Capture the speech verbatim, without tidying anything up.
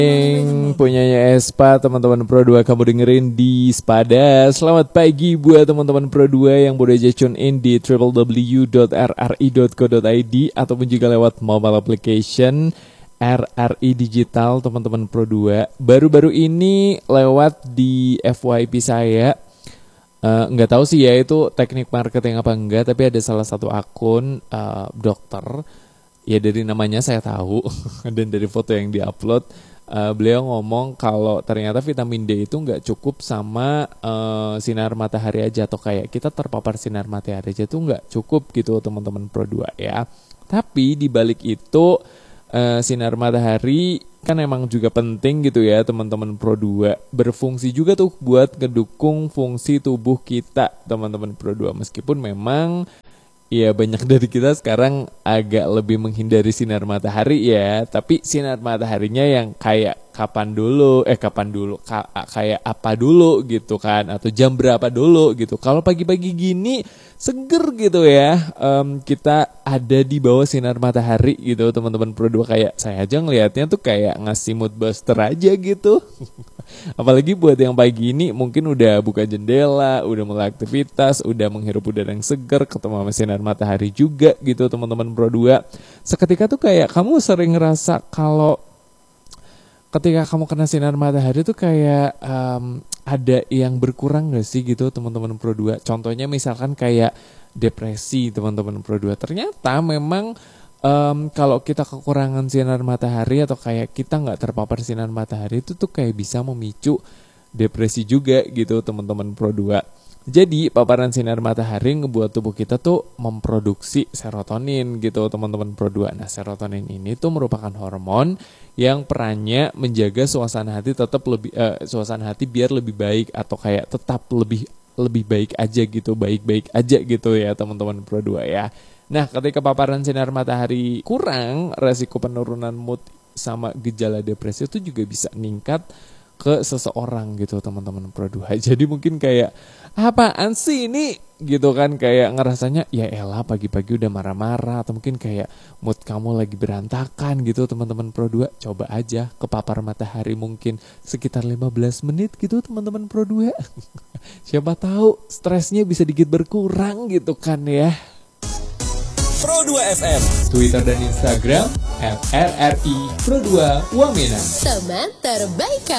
Yang punyanya Espa, teman-teman Pro dua, kamu dengerin di Spada. Selamat pagi buat teman-teman Pro dua yang boleh aja tune in di w w w dot r r i dot co dot i d ataupun juga lewat mobile application R R I Digital, teman-teman Pro dua. Baru-baru ini lewat di F Y P saya, uh, nggak tahu sih ya itu teknik marketing apa enggak, tapi ada salah satu akun uh, dokter. Ya dari namanya saya tahu dan dari foto yang diupload, uh, beliau ngomong kalau ternyata vitamin D itu nggak cukup sama uh, sinar matahari aja, atau kayak kita terpapar sinar matahari aja tuh nggak cukup gitu teman-teman Pro dua ya. Tapi di balik itu uh, sinar matahari kan emang juga penting gitu ya teman-teman Pro dua, berfungsi juga tuh buat ngedukung fungsi tubuh kita teman-teman Pro dua, meskipun memang ya banyak dari kita sekarang agak lebih menghindari sinar matahari ya, tapi sinar mataharinya yang kayak kapan dulu, eh kapan dulu, ka, kayak apa dulu gitu kan, atau jam berapa dulu gitu. Kalau pagi-pagi gini seger gitu ya, um, kita ada di bawah sinar matahari gitu teman-teman Pro dua, kayak saya aja ngelihatnya tuh kayak ngasih mood booster aja gitu. Apalagi buat yang pagi ini mungkin udah buka jendela, udah mulai aktivitas, udah menghirup udara yang segar, ketemu sama sinar matahari juga gitu teman-teman Pro dua. Seketika tuh kayak kamu sering ngerasa kalau ketika kamu kena sinar matahari tuh kayak um, ada yang berkurang gak sih gitu teman-teman Pro dua. Contohnya misalkan kayak depresi teman-teman Pro dua. Ternyata memang Um, kalau kita kekurangan sinar matahari atau kayak kita nggak terpapar sinar matahari itu tuh kayak bisa memicu depresi juga gitu teman-teman Pro dua. Jadi paparan sinar matahari ngebuat tubuh kita tuh memproduksi serotonin gitu teman-teman Pro dua. Nah, serotonin ini tuh merupakan hormon yang perannya menjaga suasana hati tetap lebih uh, suasana hati biar lebih baik, atau kayak tetap lebih lebih baik aja gitu, baik-baik aja gitu ya teman-teman Pro dua ya. Nah, ketika paparan sinar matahari kurang, resiko penurunan mood sama gejala depresi itu juga bisa meningkat ke seseorang gitu teman-teman Pro dua. Jadi mungkin kayak apaan sih ini gitu kan, kayak ngerasanya ya elah pagi-pagi udah marah-marah, atau mungkin kayak mood kamu lagi berantakan gitu teman-teman Pro dua. Coba aja kepapar matahari mungkin sekitar lima belas menit gitu teman-teman Pro dua. Siapa tahu stresnya bisa dikit berkurang gitu kan ya. Pro dua F M, Twitter dan Instagram at R R I Pro dua Wamena. Teman terbaik.